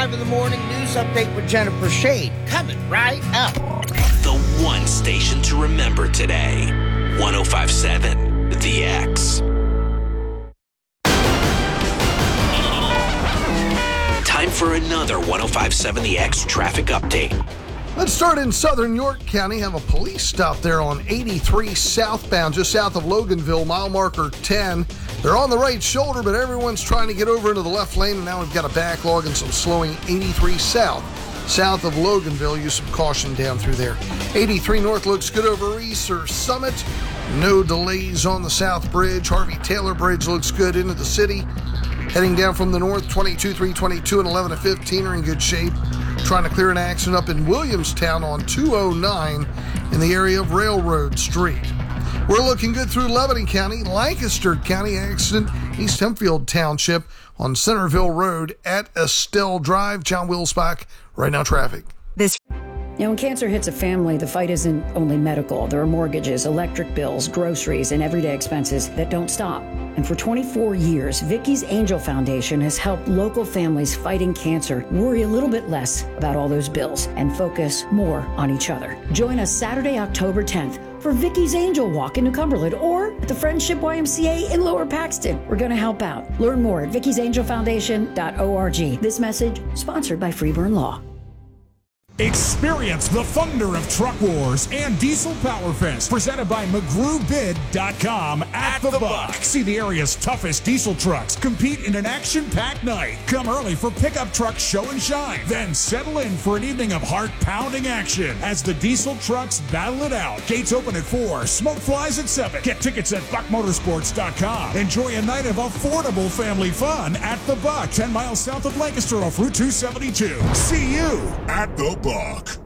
5 in the morning news update with Jennifer Shade. Coming right up. The one station to remember today. 105.7 The X. Time for another 105.7 The X traffic update. Let's start in southern York County. Have a police stop there on 83 southbound, just south of Loganville, mile marker 10. They're on the right shoulder, but everyone's trying to get over into the left lane, and now we've got a backlog and some slowing 83 south of Loganville. Use some caution down through there. 83 north looks good over Reeser Summit. No delays on the South Bridge. Harvey Taylor Bridge looks good into the city. Heading down from the north, 22, 322, and 11 to 15 are in good shape. Trying to clear an accident up in Williamstown on 209 in the area of Railroad Street. We're looking good through Lebanon County, Lancaster County accident, East Hempfield Township on Centerville Road at Estelle Drive. John Wilsbach, right now traffic. Now, when cancer hits a family, the fight isn't only medical. There are mortgages, electric bills, groceries, and everyday expenses that don't stop. And for 24 years, Vicky's Angel Foundation has helped local families fighting cancer worry a little bit less about all those bills and focus more on each other. Join us Saturday, October 10th for Vicky's Angel Walk in New Cumberland or at the Friendship YMCA in Lower Paxton. We're going to help out. Learn more at vicky'sangelfoundation.org. This message sponsored by Freeburn Law. Experience the thunder of Truck Wars and Diesel Power Fest presented by McGrewBid.com at the Buck. See the area's toughest diesel trucks compete in an action-packed night. Come early for pickup truck show and shine. Then settle in for an evening of heart-pounding action as the diesel trucks battle it out. Gates open at 4, smoke flies at 7. Get tickets at BuckMotorsports.com. Enjoy a night of affordable family fun at the Buck, 10 miles south of Lancaster off Route 272. See you at the Buck.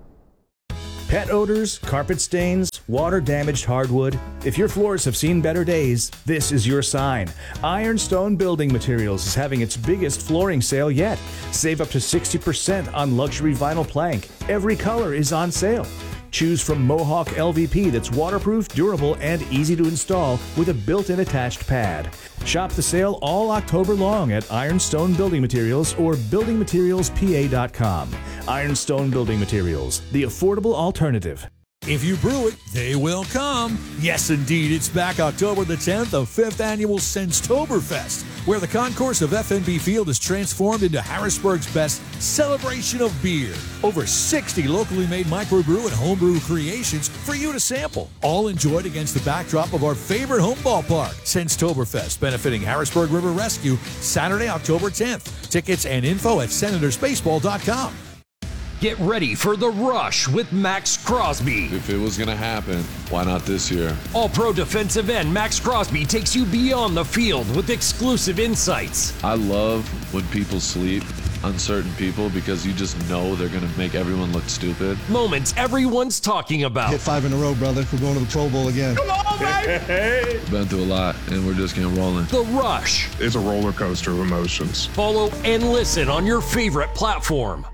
Pet odors, carpet stains, water-damaged hardwood. If your floors have seen better days, this is your sign. Ironstone Building Materials is having its biggest flooring sale yet. Save up to 60% on luxury vinyl plank. Every color is on sale. Choose from Mohawk LVP that's waterproof, durable, and easy to install with a built-in attached pad. Shop the sale all October long at Ironstone Building Materials or buildingmaterialspa.com. Ironstone Building Materials, the affordable alternative. If you brew it, they will come. Yes, indeed, it's back October the 10th, the 5th annual Senstoberfest, where the concourse of FNB Field is transformed into Harrisburg's best celebration of beer. Over 60 locally made microbrew and homebrew creations for you to sample, all enjoyed against the backdrop of our favorite home ballpark, Senstoberfest, benefiting Harrisburg River Rescue, Saturday, October 10th. Tickets and info at senatorsbaseball.com. Get ready for The Rush with Max Crosby. If it was going to happen, why not this year? All-pro defensive end Max Crosby takes you beyond the field with exclusive insights. I love when people sleep on certain people because you just know they're going to make everyone look stupid. Moments everyone's talking about. Hit 5 in a row, brother. We're going to the Pro Bowl again. Come on, baby! Been through a lot, and we're just getting rolling. The Rush. It's a roller coaster of emotions. Follow and listen on your favorite platform.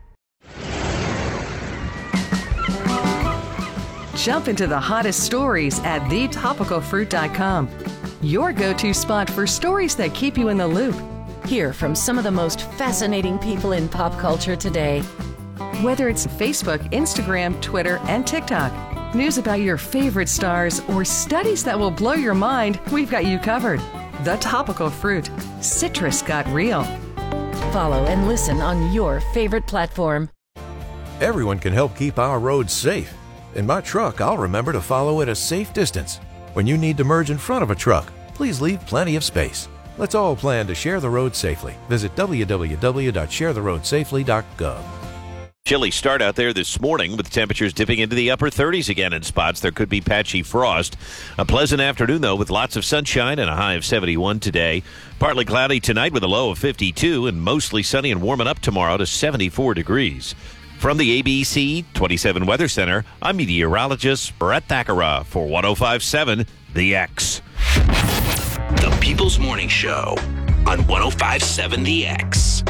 Jump into the hottest stories at thetopicalfruit.com. Your go-to spot for stories that keep you in the loop. Hear from some of the most fascinating people in pop culture today. Whether it's Facebook, Instagram, Twitter, and TikTok, news about your favorite stars, or studies that will blow your mind, we've got you covered. The Topical Fruit. Citrus got real. Follow and listen on your favorite platform. Everyone can help keep our roads safe. In my truck, I'll remember to follow at a safe distance. When you need to merge in front of a truck, please leave plenty of space. Let's all plan to share the road safely. Visit www.sharetheroadsafely.gov. Chilly start out there this morning with temperatures dipping into the upper 30s again in spots. There could be patchy frost. A pleasant afternoon, though, with lots of sunshine and a high of 71 today. Partly cloudy tonight with a low of 52 and mostly sunny and warming up tomorrow to 74 degrees. From the ABC 27 Weather Center, I'm meteorologist Brett Thakara for 105.7 The X. The People's Morning Show on 105.7 The X.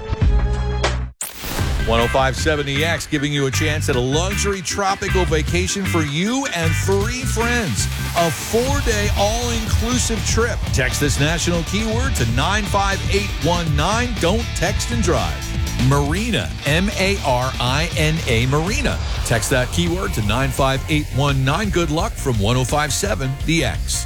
105.7 The X giving you a chance at a luxury tropical vacation for you and 3 friends. A 4-day all-inclusive trip. Text this national keyword to 95819. Don't text and drive. Marina, M-A-R-I-N-A, Marina. Text that keyword to 95819. Good luck from 105.7 The X.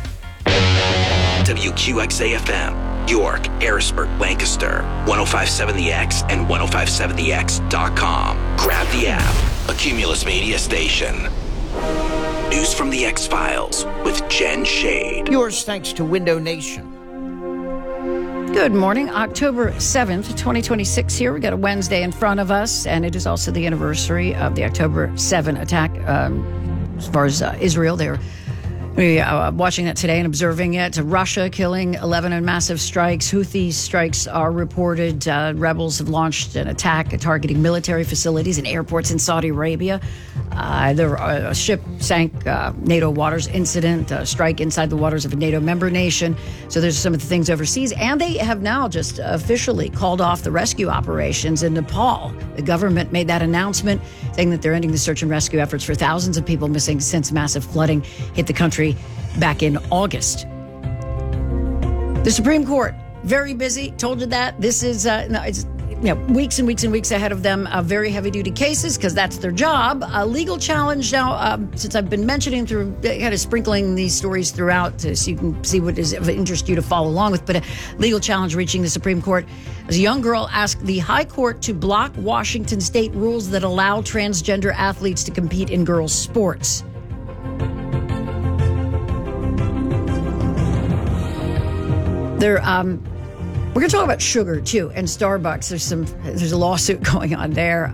WQXA-FM, York, Harrisburg, Lancaster, 105.7 The X and 105.7thex.com. Grab the app. A Cumulus Media station. News from the X-Files with Jen Shade. Yours thanks to Window Nation. Good morning, October 7th, 2026 here. We got a Wednesday in front of us, and it is also the anniversary of the October 7 attack. As far as Israel, they're watching that today and observing it. Russia killing 11 in massive strikes. Houthi strikes are reported. Rebels have launched an attack targeting military facilities and airports in Saudi Arabia. A ship sank NATO waters incident, a strike inside the waters of a NATO member nation. So there's some of the things overseas. And they have now just officially called off the rescue operations in Nepal. The government made that announcement saying that they're ending the search and rescue efforts for thousands of people missing since massive flooding hit the country back in August. The Supreme Court, very busy. Told you that. This is it's weeks and weeks and weeks ahead of them. Very heavy-duty cases because that's their job. A legal challenge now, since I've been mentioning through, kind of sprinkling these stories throughout so you can see what is of interest you to follow along with. But a legal challenge reaching the Supreme Court as a young girl asked the High Court to block Washington state rules that allow transgender athletes to compete in girls' sports. We're going to talk about sugar, too, and Starbucks. There's a lawsuit going on there.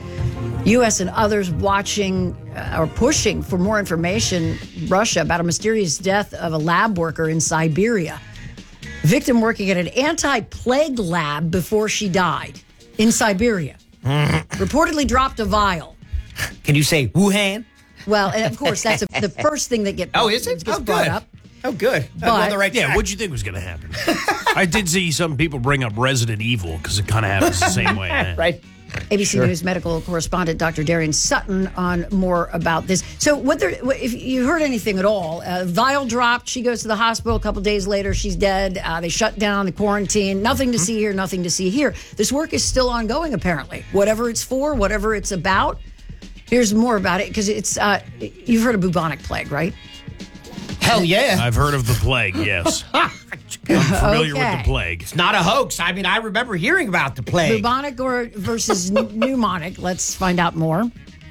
U.S. and others watching or pushing for more information, Russia, about a mysterious death of a lab worker in Siberia. Victim working at an anti-plague lab before she died in Siberia. Reportedly dropped a vial. Can you say Wuhan? Well, and of course, that's the first thing that gets brought up. Oh, good. But, on the right track. Yeah, what'd you think was going to happen? I did see some people bring up Resident Evil because it kind of happens the same way. Right. ABC News medical correspondent Dr. Darian Sutton on more about this. So if you heard anything at all, vial dropped, she goes to the hospital, a couple days later, she's dead. They shut down the quarantine. Nothing to see here, nothing to see here. This work is still ongoing, apparently. Whatever it's for, whatever it's about. Here's more about it, because it's, you've heard of bubonic plague, right? Hell yeah. I've heard of the plague, yes. I'm familiar with the plague. It's not a hoax. I mean, I remember hearing about the plague. Bubonic versus pneumonic. Let's find out more.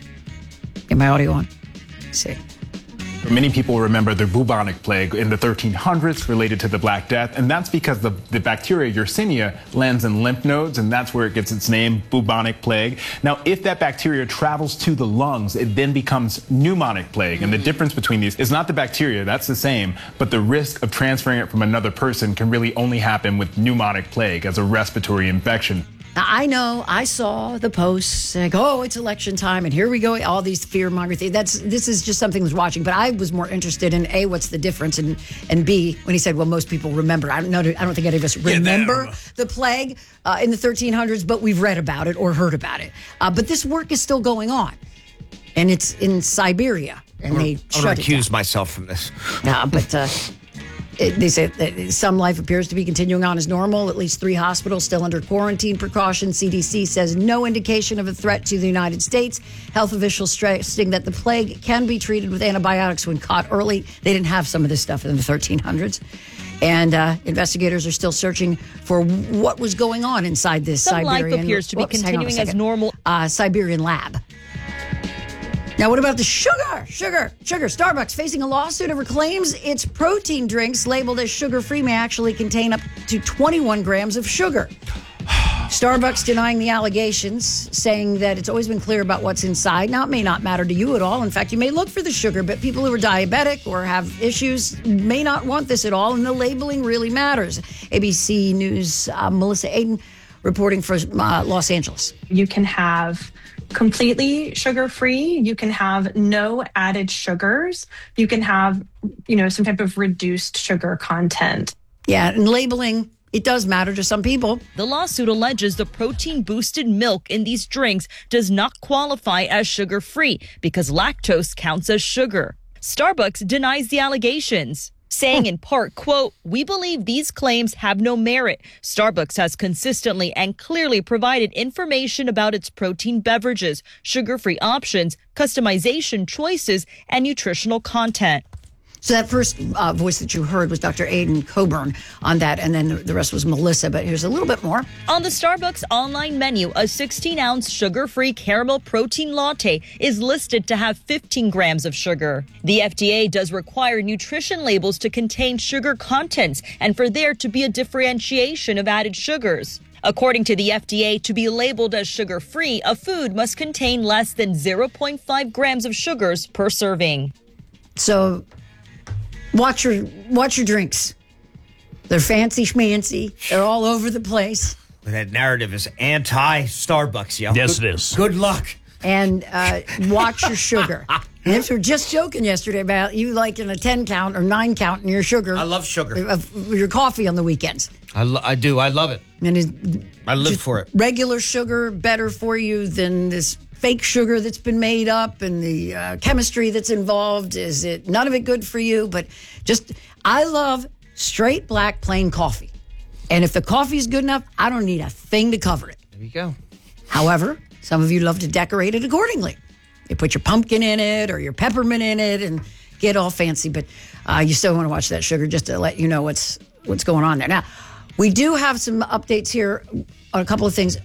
Get my audio on. Let's see. Many people remember the bubonic plague in the 1300s related to the Black Death, and that's because the bacteria Yersinia lands in lymph nodes, and that's where it gets its name, bubonic plague. Now, if that bacteria travels to the lungs, it then becomes pneumonic plague, and the difference between these is not the bacteria, that's the same, but the risk of transferring it from another person can really only happen with pneumonic plague as a respiratory infection. Now, I know, I saw the posts like, oh, it's election time, and here we go, all these fear-mongering things. This is just something I was watching, but I was more interested in, A, what's the difference, and B, when he said, well, most people remember. I don't think any of us remember the plague in the 1300s, but we've read about it or heard about it. But this work is still going on, and it's in Siberia, and they shut it down. I'm going to accuse myself from this. But... They say that some life appears to be continuing on as normal. At least 3 hospitals still under quarantine precautions. CDC says no indication of a threat to the United States. Health officials stressing that the plague can be treated with antibiotics when caught early. They didn't have some of this stuff in the 1300s. And investigators are still searching for what was going on inside this Siberian... life appears to be continuing as normal. Siberian lab. Now, what about the sugar? Sugar. Starbucks facing a lawsuit over claims its protein drinks labeled as sugar-free may actually contain up to 21 grams of sugar. Starbucks denying the allegations, saying that it's always been clear about what's inside. Now, it may not matter to you at all. In fact, you may look for the sugar, but people who are diabetic or have issues may not want this at all, and the labeling really matters. ABC News' Melissa Aiden reporting for Los Angeles. You can have completely sugar-free. You can have no added sugars. You can have, some type of reduced sugar content. Yeah, and labeling, it does matter to some people. The lawsuit alleges the protein-boosted milk in these drinks does not qualify as sugar-free because lactose counts as sugar. Starbucks denies the allegations. saying in part, quote, "We believe these claims have no merit. Starbucks has consistently and clearly provided information about its protein beverages, sugar-free options, customization choices, and nutritional content." So that first voice that you heard was Dr. Aidan Coburn on that, and then the rest was Melissa, but here's a little bit more. On the Starbucks online menu, a 16-ounce sugar-free caramel protein latte is listed to have 15 grams of sugar. The FDA does require nutrition labels to contain sugar contents and for there to be a differentiation of added sugars. According to the FDA, to be labeled as sugar-free, a food must contain less than 0.5 grams of sugars per serving. So watch your drinks. They're fancy schmancy. They're all over the place. That narrative is anti-Starbucks, yo. Yes, it is. Good luck. And watch your sugar. And we were just joking yesterday about you liking a 10 count or 9 count in your sugar. I love sugar. Of your coffee on the weekends. I do. I love it. And I live for it. Regular sugar better for you than this fake sugar that's been made up and the chemistry that's involved? Is it none of it good for you? But I love straight black plain coffee. And if the coffee is good enough, I don't need a thing to cover it. There you go. However, some of you love to decorate it accordingly. You put your pumpkin in it or your peppermint in it and get all fancy. But you still want to watch that sugar just to let you know what's going on there. Now, we do have some updates here on a couple of things.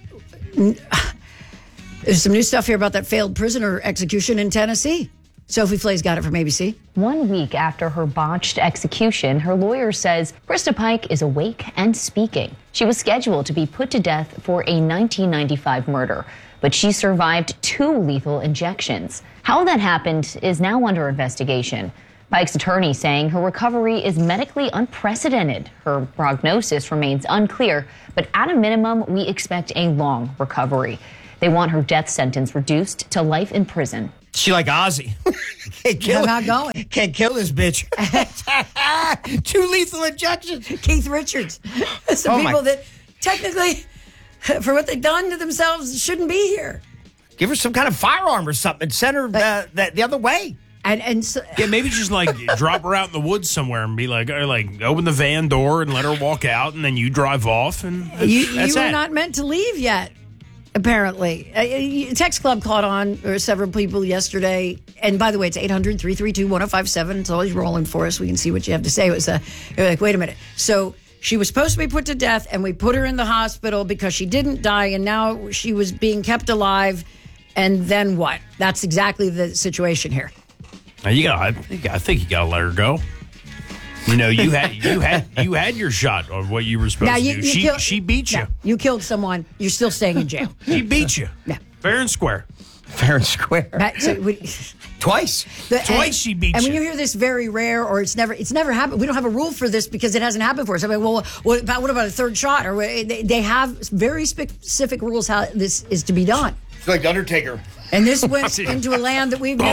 There's some new stuff here about that failed prisoner execution in Tennessee. Sophie Flay's got it from ABC. 1 week after her botched execution, her lawyer says Krista Pike is awake and speaking. She was scheduled to be put to death for a 1995 murder, but she survived 2 lethal injections. How that happened is now under investigation. Pike's attorney saying her recovery is medically unprecedented. Her prognosis remains unclear, but at a minimum, we expect a long recovery. They want her death sentence reduced to life in prison. She like Ozzy. Can't kill I'm not going. Can't kill this bitch. 2 lethal injections. Keith Richards. Some people that technically, for what they've done to themselves, shouldn't be here. Give her some kind of firearm or something and send her the other way. And so, yeah, maybe just like drop her out in the woods somewhere and be like open the van door and let her walk out, and then you drive off. And you that's were it. not meant to leave yet. Apparently. Text Club caught on several people yesterday. And by the way, it's 800-332-1057. It's always rolling for us. We can see what you have to say. It was you're like, wait a minute. So she was supposed to be put to death, and we put her in the hospital because she didn't die, and now she was being kept alive. And then what? That's exactly the situation here. Now I think you gotta let her go. You know, you had your shot on what you were supposed to do. She beat you. No, you killed someone. You're still staying in jail. She beat you. Yeah. Fair and square. Fair and square. Twice. Twice she beat you. And when you hear this very rare, or it's never happened. We don't have a rule for this because it hasn't happened for us. I mean, well, what about a third shot? Or they have very specific rules how this is to be done. It's like the Undertaker. And this went into a land that we've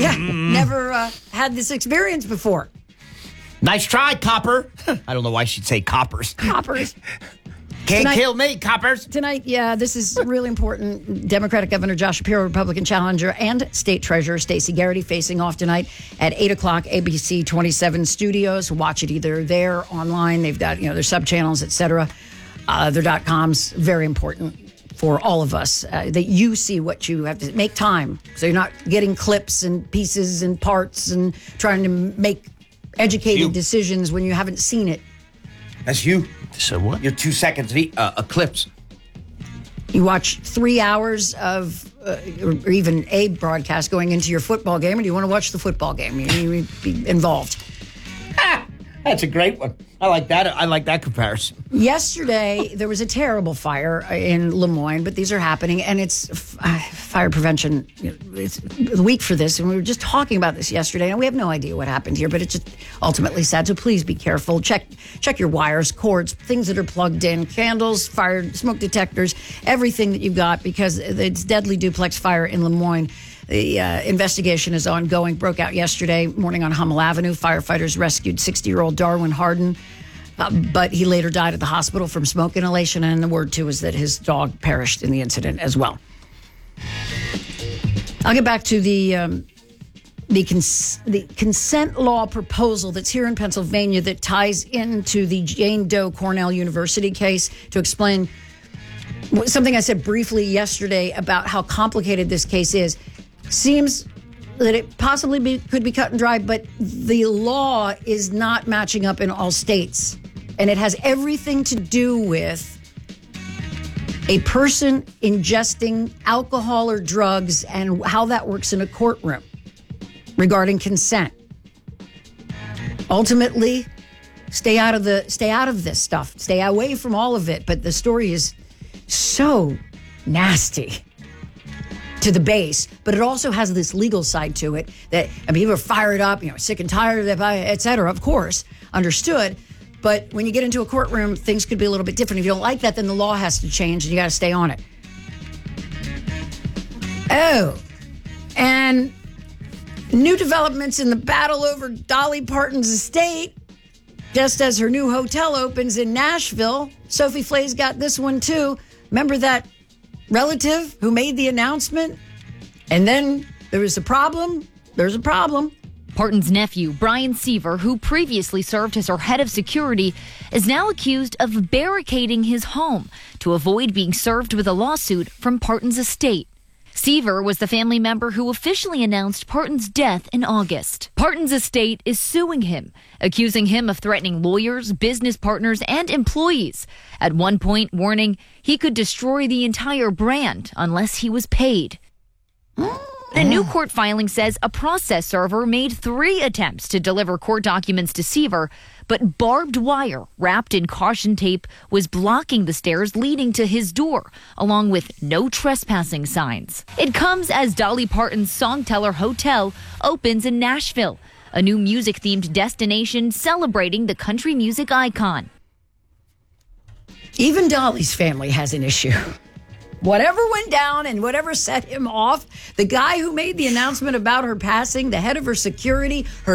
never had this experience before. Nice try, copper. I don't know why she'd say coppers. Coppers. Can't kill me, coppers. Tonight, this is really important. Democratic Governor Josh Shapiro, Republican challenger, and State Treasurer Stacey Garrity facing off tonight at 8 o'clock, ABC 27 studios. Watch it either there, online. They've got, their sub-channels, etc. Their .coms, very important for all of us, that you see what you have to make time. So you're not getting clips and pieces and parts and trying to make educated decisions when you haven't seen it. That's you. So what? You're 2 seconds of clips. You watch 3 hours of, or even a broadcast going into your football game, and you want to watch the football game. You be involved. That's a great one. I like that. I like that comparison. Yesterday, there was a terrible fire in Lemoyne, but these are happening, and it's fire prevention. It's the week for this, and we were just talking about this yesterday, and we have no idea what happened here, but it's just ultimately sad. So please be careful. Check your wires, cords, things that are plugged in, candles, fire, smoke detectors, everything that you've got, because it's deadly duplex fire in Lemoyne. The investigation is ongoing. Broke out yesterday morning on Hummel Avenue. Firefighters rescued 60-year-old Darwin Harden, but he later died at the hospital from smoke inhalation. And the word, too, is that his dog perished in the incident as well. I'll get back to the the consent law proposal that's here in Pennsylvania that ties into the Jane Doe Cornell University case to explain something I said briefly yesterday about how complicated this case is. Seems that it possibly could be cut and dry, but the law is not matching up in all states. And it has everything to do with a person ingesting alcohol or drugs and how that works in a courtroom regarding consent. Ultimately, stay out of this stuff. Stay away from all of it. But the story is so nasty to the base, but it also has this legal side to it that, I mean, people are fired up, sick and tired of it, et cetera, of course, understood. But when you get into a courtroom, things could be a little bit different. If you don't like that, then the law has to change and you got to stay on it. Oh, and new developments in the battle over Dolly Parton's estate. Just as her new hotel opens in Nashville, Sophie Flay's got this one too. Remember that relative who made the announcement? And then there was a problem. There's a problem. Parton's nephew, Brian Seaver, who previously served as her head of security, is now accused of barricading his home to avoid being served with a lawsuit from Parton's estate. Seaver was the family member who officially announced Parton's death in August. Parton's estate is suing him, accusing him of threatening lawyers, business partners, and employees. At one point, warning he could destroy the entire brand unless he was paid. A new court filing says a process server made 3 attempts to deliver court documents to Seaver, but barbed wire wrapped in caution tape was blocking the stairs leading to his door, along with no trespassing signs. It comes as Dolly Parton's Songteller Hotel opens in Nashville, a new music-themed destination celebrating the country music icon. Even Dolly's family has an issue. Whatever went down and whatever set him off, the guy who made the announcement about her passing, the head of her security, her